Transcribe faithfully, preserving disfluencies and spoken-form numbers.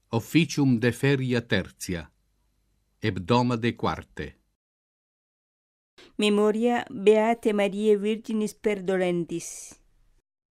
Officium de feria tertia, hebdomade quarte. Memoria Beate Mariae Virginis Perdolentis.